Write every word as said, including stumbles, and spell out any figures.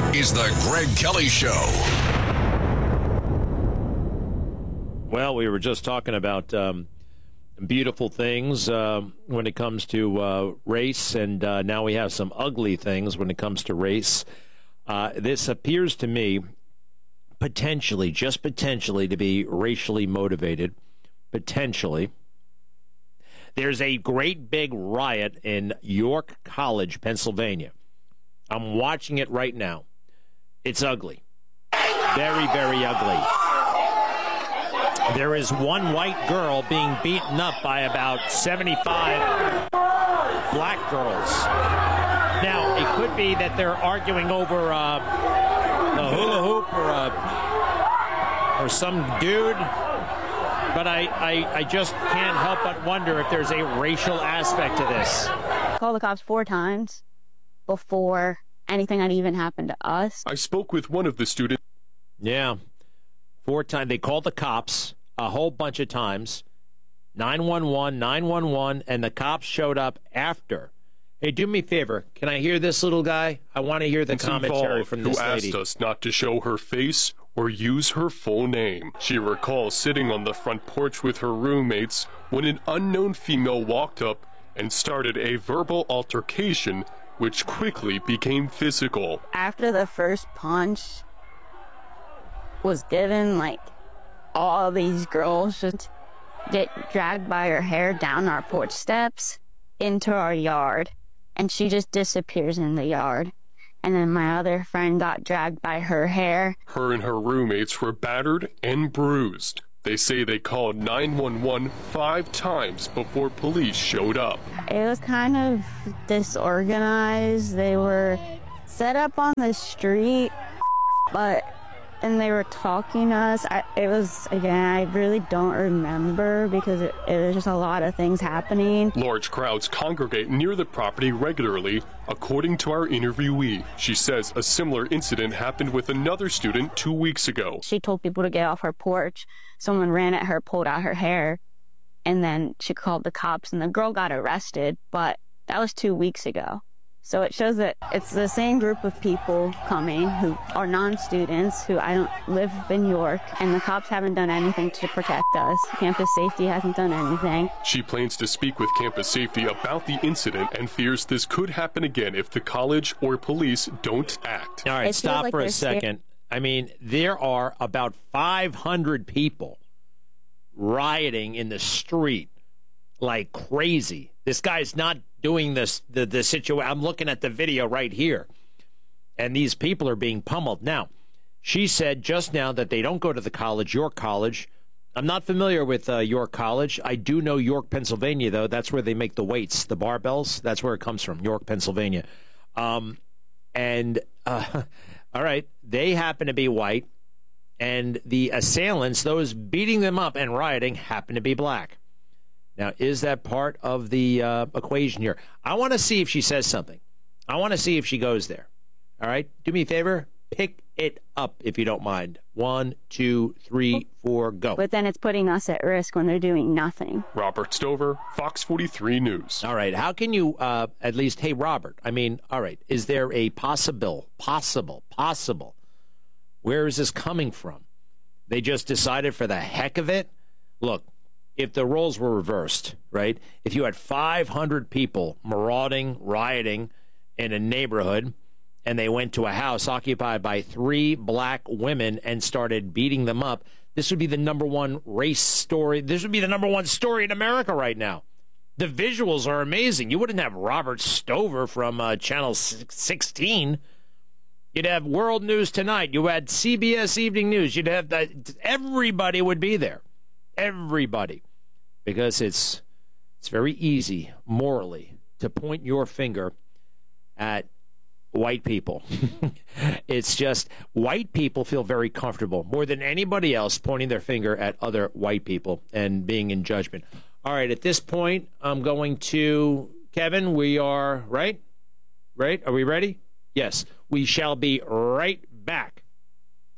is the Greg Kelly Show. Well, we were just talking about um, beautiful things uh, when it comes to uh, race, and uh, now we have some ugly things when it comes to race. Uh, this appears to me potentially, just potentially, to be racially motivated. Potentially. There's a great big riot in York College, Pennsylvania. I'm watching it right now. It's ugly. Very, very ugly. There is one white girl being beaten up by about seventy-five black girls. Now, it could be that they're arguing over uh, a hula hoop or, a, or some dude. But I, I, I just can't help but wonder if there's a racial aspect to this. Called the cops four times before anything had even happened to us. I spoke with one of the students. Yeah. Four times. They called the cops a whole bunch of times. nine one one, nine one one, and the cops showed up after. Hey, do me a favor. Can I hear this little guy? I want to hear the commentary from this lady. Who asked us not to show her face or use her full name. She recalls sitting on the front porch with her roommates when an unknown female walked up and started a verbal altercation, which quickly became physical. After the first punch was given, like, all these girls just get dragged by her hair down our porch steps into our yard, and she just disappears in the yard. And then my other friend got dragged by her hair. Her and her roommates were battered and bruised. They say they called nine one one five times before police showed up. It was kind of disorganized. They were set up on the street, but and they were talking to us. I, it was, again, I really don't remember because it, it was just a lot of things happening. Large crowds congregate near the property regularly, according to our interviewee. She says a similar incident happened with another student two weeks ago. She told people to get off her porch. Someone ran at her, pulled out her hair, and then she called the cops, and the girl got arrested, but that was two weeks ago. So it shows that it's the same group of people coming who are non-students, who I don't live in York, and the cops haven't done anything to protect us. Campus safety hasn't done anything. She plans to speak with campus safety about the incident and fears this could happen again if the college or police don't act. All right, stop like for a second. I mean, there are about five hundred people rioting in the street like crazy. This guy's not doing this, the, the situation. I'm looking at the video right here, and these people are being pummeled. Now, she said just now that they don't go to the college, York College. I'm not familiar with uh, York College. I do know York, Pennsylvania, though. That's where they make the weights, the barbells. That's where it comes from, York, Pennsylvania. Um, and, uh, all right, they happen to be white, and the assailants, those beating them up and rioting, happen to be black. Now, is that part of the uh, equation here? I want to see if she says something. I want to see if she goes there. All right? Do me a favor. Pick it up, if you don't mind. One, two, three, four, go. But then it's putting us at risk when they're doing nothing. Robert Stover, Fox forty-three News. All right. How can you uh, at least, hey, Robert, I mean, all right, is there a possible, possible, possible, where is this coming from? They just decided for the heck of it? Look. If the roles were reversed, right? If you had five hundred people marauding, rioting in a neighborhood, and they went to a house occupied by three black women and started beating them up, this would be the number one race story. This would be the number one story in America right now. The visuals are amazing. You wouldn't have Robert Stover from uh, Channel sixteen. You'd have World News Tonight. You had C B S Evening News. You'd have the, everybody would be there. Everybody. Because it's it's very easy morally to point your finger at white people. It's just white people feel very comfortable more than anybody else pointing their finger at other white people and being in judgment. All right, at this point, I'm going to Kevin. We are right? Right? Are we ready? Yes. We shall be right back.